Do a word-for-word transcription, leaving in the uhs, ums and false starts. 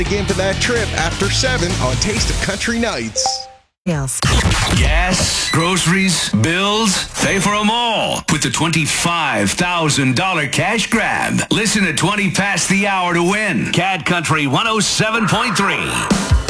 Again for that trip after seven on Taste of Country Nights. Yes. Gas, groceries, bills, pay for them all with the twenty-five thousand dollars cash grab. Listen at twenty past the hour to win. Cat Country one oh seven point three.